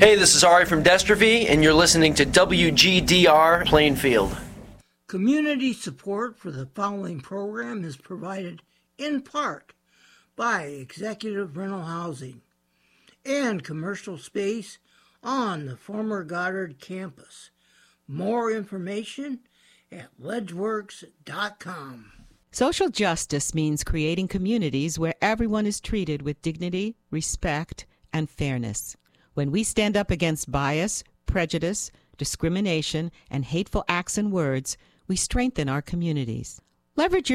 Hey, this is Ari from Destrophy, and you're listening to WGDR Plainfield. Community support for the following program is provided in part by Executive Rental Housing and commercial space on the former Goddard campus. More information at ledgeworks.com. Social justice means creating communities where everyone is treated with dignity, respect, and fairness. When we stand up against bias, prejudice, discrimination, and hateful acts and words, we strengthen our communities. Leverage your